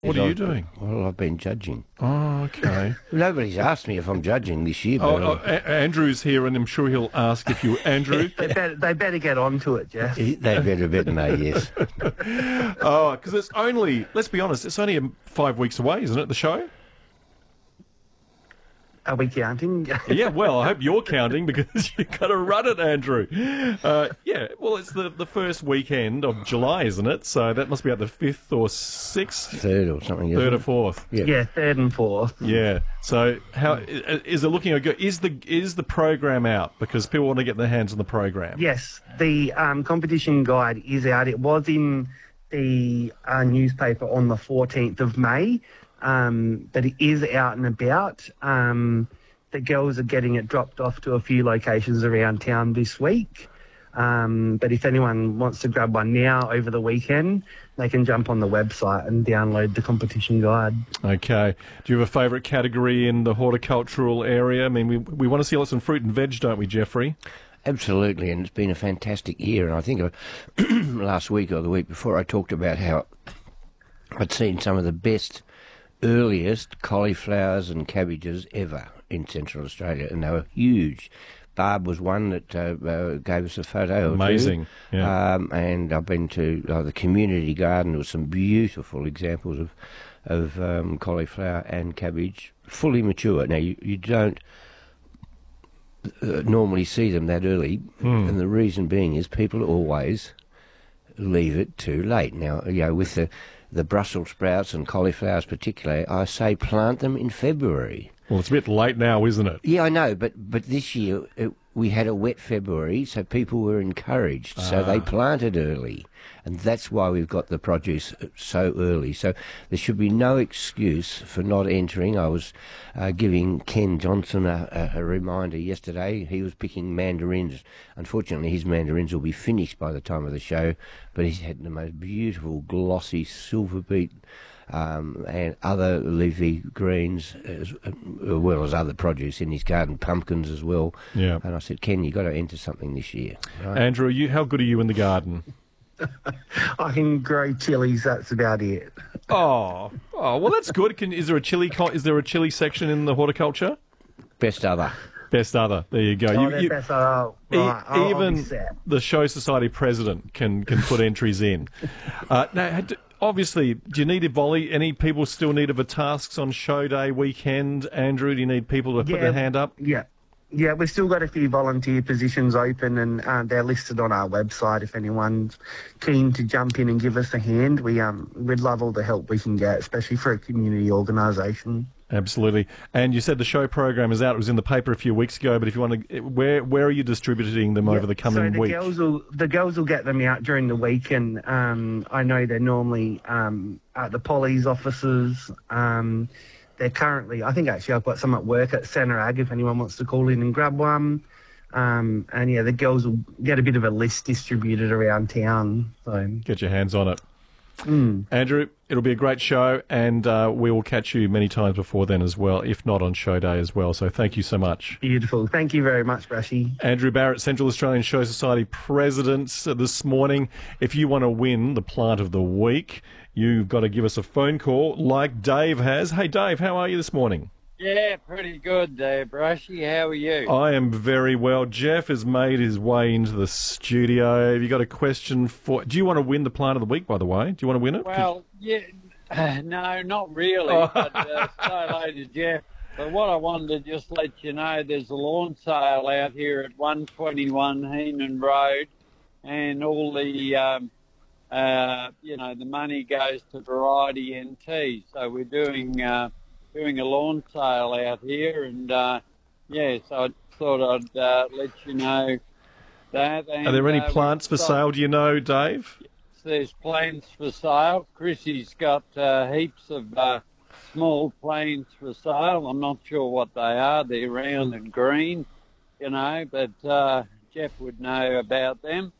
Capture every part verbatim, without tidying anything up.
What Yes, are you I've- doing? Well, I've been judging. Oh, okay. Nobody's asked me if I'm judging this year, Oh, but oh, A- Andrew's here, and I'm sure he'll ask if you, Andrew. They better, they better get onto it, Jeff. I- they better bet me, yes. Oh, because it's only, let's be honest, it's only um, five weeks away, isn't it, the show? Are we counting? Yeah, well, I hope you're counting because you've got to run it, Andrew. Uh, yeah, well, it's the, the first weekend of July, isn't it? So that must be at the fifth or sixth, Third or something. isn't third or it? fourth. Yeah. Yeah, third and fourth. Yeah. So how i- is it looking good? Is the is the program out? Because people want to get their hands on the program. Yes, the um, competition guide is out. It was in the uh, newspaper on the fourteenth of May, um, but it is out and about. Um, the girls are getting it dropped off to a few locations around town this week. Um, but if anyone wants to grab one now over the weekend, they can jump on the website and download the competition guide. Okay. Do you have a favourite category in the horticultural area? I mean, we we want to see lots of fruit and veg, don't we, Jeffrey? Absolutely, and it's been a fantastic year. And I think uh, last week or the week before I talked about how I'd seen some of the best, earliest cauliflowers and cabbages ever in Central Australia, and they were huge. Barb was one that uh, uh, gave us a photo. or two. Amazing, yeah. Um, and I've been to uh, the community garden. There were some beautiful examples of of um, cauliflower and cabbage, fully mature. Now you, you don't uh, normally see them that early, and the reason being is people always leave it too late. Now, you know, with the the Brussels sprouts and cauliflowers particularly, I say plant them in February. Well, it's a bit late now, isn't it? Yeah, I know, but but this year it, we had a wet February, so people were encouraged. So they planted early, and that's why we've got the produce so early. So there should be no excuse for not entering. I was uh, giving Ken Johnson a, a, a reminder yesterday. He was picking mandarins. Unfortunately, his mandarins will be finished by the time of the show, but he's had the most beautiful, glossy silver beet. Um, and other leafy greens, as, as well as other produce in his garden, pumpkins as well. Yeah. And I said, Ken, you've got to enter something this year. Right? Andrew, you how good are you in the garden? I can grow chilies, that's about it. Oh, oh, well, that's good. Can, is there a chili? co- Is there a chili section in the horticulture? Best other. Best other. There you go. Oh, You- they're you- best, oh, E- right, I'll- I'll be even set. the Show Society president can, can put entries in. Uh, now, had- obviously, do you need a volley? Any people still need of a tasks on show day weekend? Andrew, do you need people to put Yeah. their hand up? Yeah. Yeah, we've still got a few volunteer positions open, and uh, they're listed on our website if anyone's keen to jump in and give us a hand. We, um, we'd love all the help we can get, especially for a community organisation. Absolutely. And you said the show program is out. It was in the paper a few weeks ago. But if you want to, where where are you distributing them over the coming so the week? girls will the girls will get them out during the week, and um, I know they're normally um, at the Polly's offices. Um, they're currently, I think actually I've got some at work at Centre Ag if anyone wants to call in and grab one. Um, and yeah, the girls will get a bit of a list distributed around town. So Get your hands on it. mm. Andrew, it'll be a great show, and uh, we will catch you many times before then as well, if not on show day as well. So thank you so much. Beautiful. Thank you very much, Brashy. Andrew Barrett, Central Australian Show Society President, uh, this morning. If you want to win the Plant of the Week, you've got to give us a phone call like Dave has. Hey, Dave, how are you this morning? Yeah, pretty good there, Brushy. How are you? I am very well. Jeff has made his way into the studio. Have you got a question for... Do you want to win the Plant of the Week, by the way? Do you want to win it? Well, yeah, no, not really. Oh. But uh, say hello to Jeff. But what I wanted to just let you know, there's a lawn sale out here at one twenty-one Heenan Road, and all the, um, uh, you know, the money goes to Variety N T. So we're doing... Uh, doing a lawn sale out here, and uh, yeah, so I thought I'd uh, let you know that. And, Are there any uh, plants for we've got- sale, do you know, Dave? There's plants for sale. Chrissy's got uh, heaps of uh, small plants for sale. I'm not sure what they are. They're round and green, you know, but uh, Jeff would know about them.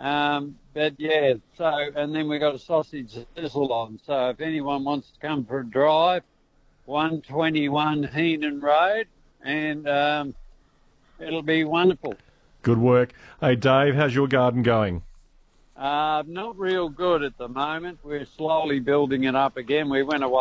Um, but yeah, so, and then we've got a sausage sizzle on. So if anyone wants to come for a drive, one twenty-one Heenan Road, and um, it'll be wonderful. Good work. Hey, Dave, how's your garden going? Uh, not real good at the moment. We're slowly building it up again. We went away